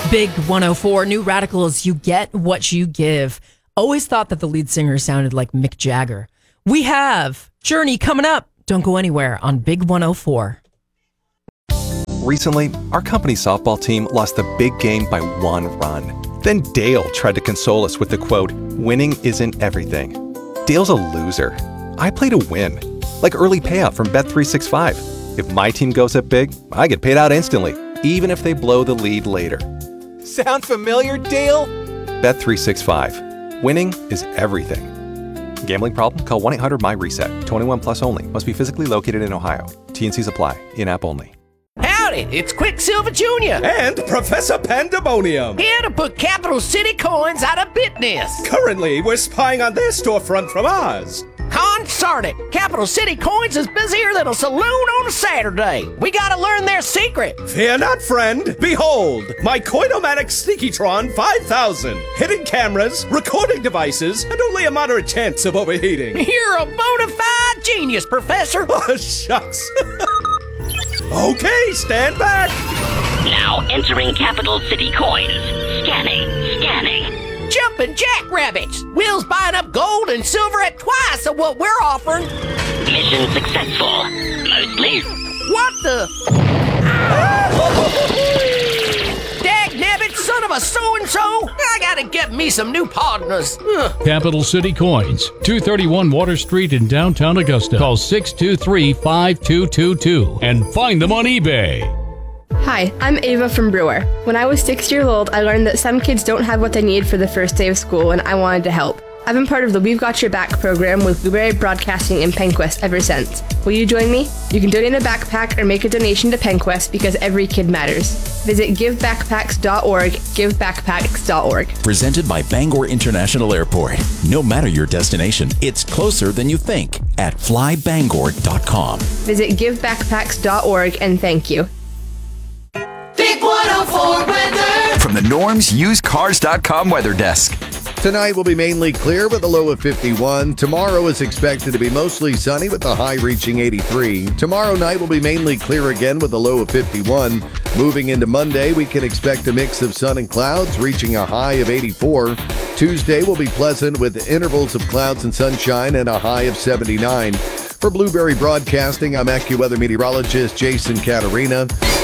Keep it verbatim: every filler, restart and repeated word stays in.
Big one oh four, New Radicals, you get what you give. Always thought that the lead singer sounded like Mick Jagger. We have Journey coming up. Don't go anywhere on Big one oh four. Recently, our company softball team lost the big game by one run. Then Dale tried to console us with the quote, "Winning isn't everything." Dale's a loser. I play to win, like early payout from Bet three sixty-five. If my team goes up big, I get paid out instantly, even if they blow the lead later. Sound familiar, Dale? Bet three sixty-five. Winning is everything. Gambling problem? Call one eight hundred M Y reset. twenty-one plus only. Must be physically located in Ohio. T and Cs apply. In-app only. Howdy, it's Quicksilver Junior And Professor Pandemonium. Here to put Capital City Coins out of business. Currently, we're spying on their storefront from ours. Consarn it! Capital City Coins is busier than a saloon on a Saturday. We gotta learn their secret. Fear not, friend. Behold, my Coinomatic Sneakytron five thousand. Hidden cameras, recording devices, and only a moderate chance of overheating. You're a bona fide genius, Professor. Oh, shucks. Okay, stand back. Now entering Capital City Coins. Scanning, scanning. Jumping jackrabbits. Will's buying up gold and silver at twice of what we're offering. Mission successful. Mostly. What the? Dag-nabbit, son of a so-and-so. I gotta get me some new partners. Ugh. Capital City Coins, two thirty-one Water Street in downtown Augusta. Call six two three, five two two two and find them on eBay. Hi, I'm Ava from Brewer. When I was six years old, I learned that some kids don't have what they need for the first day of school, and I wanted to help. I've been part of the We've Got Your Back program with Blueberry Broadcasting in PennQuest ever since. Will you join me? You can donate a backpack or make a donation to PennQuest because every kid matters. Visit give backpacks dot org, give backpacks dot org. Presented by Bangor International Airport. No matter your destination, it's closer than you think at fly bangor dot com. Visit give backpacks dot org and thank you. Big one oh four weather. From the Norms Used Cars dot com weather desk. Tonight will be mainly clear with a low of fifty-one. Tomorrow is expected to be mostly sunny with the high reaching eighty-three. Tomorrow night will be mainly clear again with a low of fifty-one. Moving into Monday, we can expect a mix of sun and clouds reaching a high of eighty-four. Tuesday will be pleasant with intervals of clouds and sunshine and a high of seventy-nine. For Blueberry Broadcasting, I'm AccuWeather meteorologist Jason Caterina.